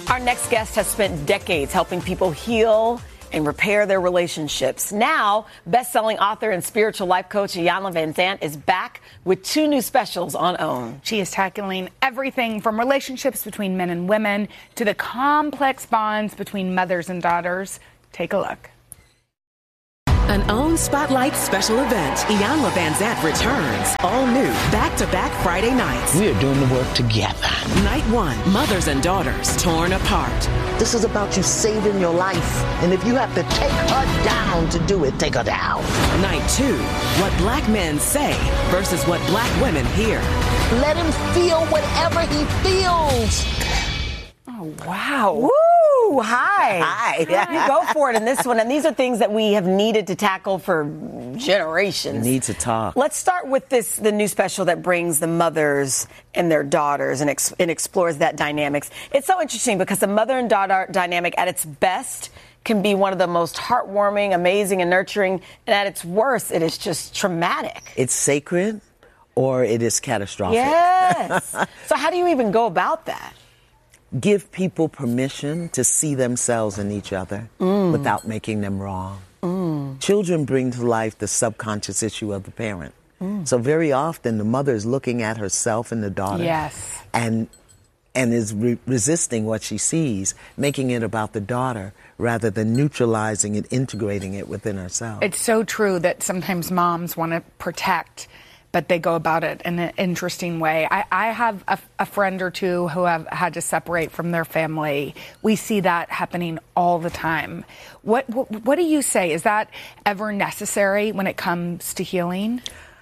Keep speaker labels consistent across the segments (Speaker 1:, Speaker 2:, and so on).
Speaker 1: Our next guest has spent decades helping people heal and repair their relationships. Now, best-selling author and spiritual life coach Iyanla Vanzant is back with 2 new specials on OWN.
Speaker 2: She is tackling everything from relationships between men and women to the complex bonds between mothers and daughters. Take a look.
Speaker 3: An OWN Spotlight special event. Iyanla Vanzant returns. All new, back-to-back Friday nights.
Speaker 4: We are doing the work together.
Speaker 3: Night 1, mothers and daughters torn apart.
Speaker 4: This is about you saving your life. And if you have to take her down to do it, take her down.
Speaker 3: Night 2, what black men say versus what black women hear.
Speaker 4: Let him feel whatever he feels.
Speaker 1: Oh, wow. Woo! Hi.
Speaker 4: Hi.
Speaker 1: You go for it in this one. And these are things that we have needed to tackle for generations.
Speaker 4: We need to talk.
Speaker 1: Let's start with the new special that brings the mothers and their daughters and explores that dynamics. It's so interesting because the mother and daughter dynamic at its best can be one of the most heartwarming, amazing, and nurturing. And at its worst, it is just traumatic.
Speaker 4: It's sacred or it is catastrophic.
Speaker 1: Yes. So how do you even go about that?
Speaker 4: Give people permission to see themselves in each other without making them wrong. Children bring to life the subconscious issue of the parent. So very often the mother is looking at herself and the daughter and is resisting what she sees, making it about the daughter rather than neutralizing and integrating it within herself.
Speaker 2: It's so true that sometimes moms want to protect, but they go about it in an interesting way. I have a friend or two who have had to separate from their family. We see that happening all the time. What do you say? Is that ever necessary when it comes to healing?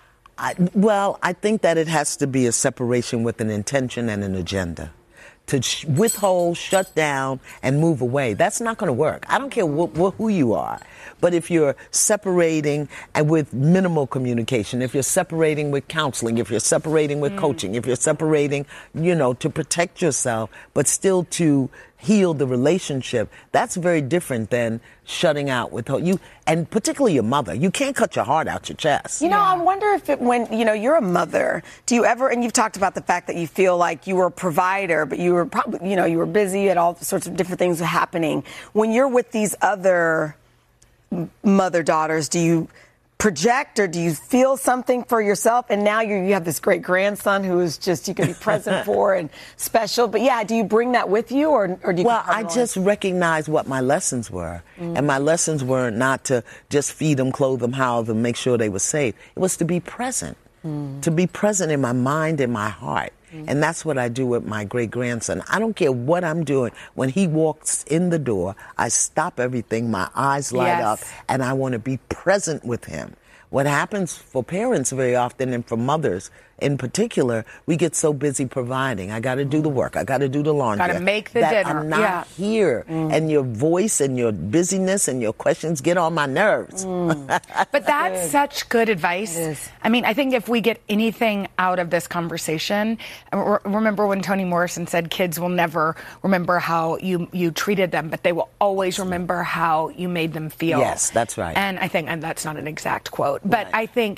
Speaker 4: I think that it has to be a separation with an intention and an agenda. To withhold, shut down, and move away. That's not going to work. I don't care who you are. But if you're separating and with minimal communication, if you're separating with counseling, if you're separating with coaching, if you're separating, to protect yourself, but still to heal the relationship, that's very different than shutting out with you, and particularly your mother. You can't cut your heart out your chest.
Speaker 1: I wonder if when you're a mother, do you ever, and you've talked about the fact that you feel like you were a provider, but you were probably, you were busy, and all sorts of different things happening. When you're with these other mother-daughters, do you project or do you feel something for yourself? And now you have this great grandson who is just, you can be present for and special. But do you bring that with you or do you?
Speaker 4: Well, I just recognize what my lessons were. And my lessons were not to just feed them, clothe them, house them, make sure they were safe. It was to be present, to be present in my mind and my heart. And that's what I do with my great-grandson. I don't care what I'm doing. When he walks in the door, I stop everything, my eyes light up, and I want to be present with him. What happens for parents very often, and for mothers in particular, we get so busy providing. I got to do the work. I got to do the laundry.
Speaker 2: Got to make the dinner.
Speaker 4: I'm not here. And your voice and your busyness and your questions get on my nerves.
Speaker 2: But that's such good advice. I mean, I think if we get anything out of this conversation, remember when Toni Morrison said kids will never remember how you treated them, but they will always remember how you made them feel.
Speaker 4: Yes, that's right.
Speaker 2: And I think, and that's not an exact quote, but I think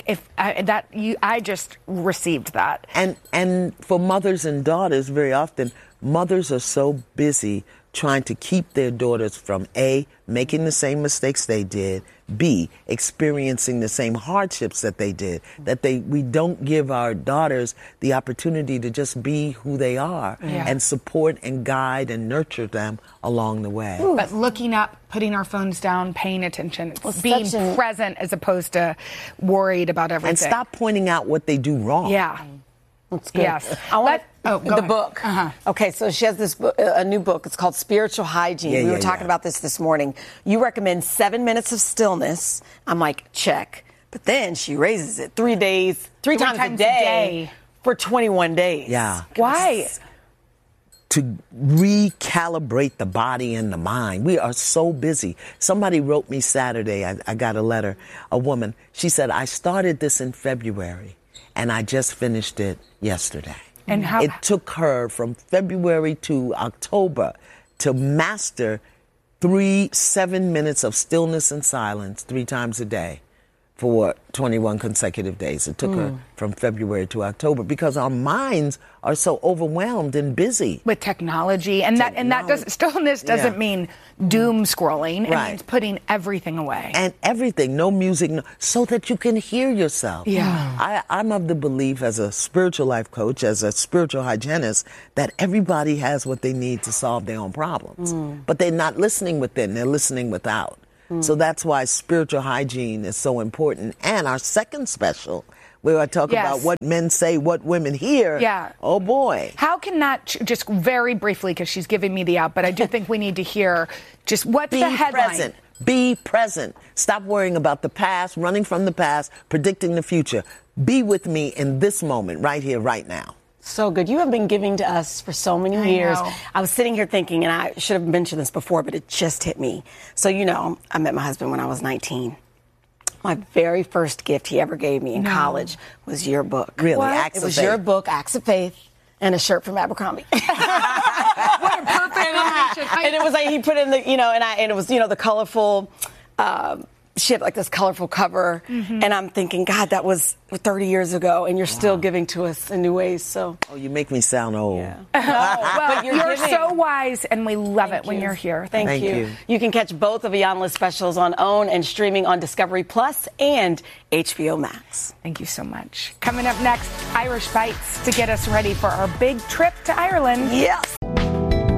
Speaker 2: I just received that.
Speaker 4: And for mothers and daughters, very often, mothers are so busy trying to keep their daughters from A, making the same mistakes they did, B, experiencing the same hardships that they did, that we don't give our daughters the opportunity to just be who they are and support and guide and nurture them along the way.
Speaker 2: But looking up, putting our phones down, paying attention, being present as opposed to worried about everything.
Speaker 4: And stop pointing out what they do wrong.
Speaker 2: Yeah.
Speaker 1: That's good.
Speaker 2: Yes.
Speaker 1: I want
Speaker 2: go
Speaker 1: the
Speaker 2: ahead.
Speaker 1: book. Okay, so she has this book, a new book. It's called Spiritual Hygiene. We were talking about this morning. You recommend 7 minutes of stillness. I'm like, check. But then she raises it 3 times a day for 21 days.
Speaker 4: Yeah.
Speaker 1: Why?
Speaker 4: To recalibrate the body and the mind. We are so busy. Somebody wrote me Saturday, I got a letter, a woman. She said, I started this in February, and I just finished it yesterday.
Speaker 2: And how
Speaker 4: it took her from February to October to master 7 minutes of stillness and silence 3 times a day. for 21 consecutive days. It took her from February to October because our minds are so overwhelmed and busy
Speaker 2: with technology, and that doesn't stillness doesn't mean doom scrolling. It means putting everything away
Speaker 4: and everything, no music, so that you can hear yourself. I'm of the belief, as a spiritual life coach, as a spiritual hygienist, that everybody has what they need to solve their own problems, but they're not listening within; they're listening without. So that's why spiritual hygiene is so important. And our second special, where I talk about what men say, what women hear.
Speaker 2: Yeah.
Speaker 4: Oh, boy.
Speaker 2: How can that, just very briefly, because she's giving me the out, but I do think we need to hear just what's the headline.
Speaker 4: Present. Be present. Stop worrying about the past, running from the past, predicting the future. Be with me in this moment, right here, right now.
Speaker 1: So good. You have been giving to us for so many years. I was sitting here thinking, and I should have mentioned this before, but it just hit me. So, I met my husband when I was 19. My very first gift he ever gave me in college was your book.
Speaker 4: Really?
Speaker 1: It was your book, Acts of Faith, and a shirt from Abercrombie.
Speaker 2: What a perfect combination.
Speaker 1: And it was like he put in the, and it was, the colorful, she had like this colorful cover, and I'm thinking, God, that was 30 years ago, and you're still giving to us in new ways. So,
Speaker 4: you make me sound old.
Speaker 1: Yeah.
Speaker 2: Well, you're so wise, and we love it when you're here.
Speaker 1: Thank you. You can catch both of Iyanla's specials on OWN and streaming on Discovery Plus and HBO Max.
Speaker 2: Thank you so much. Coming up next, Irish Bites to get us ready for our big trip to Ireland.
Speaker 1: Yes.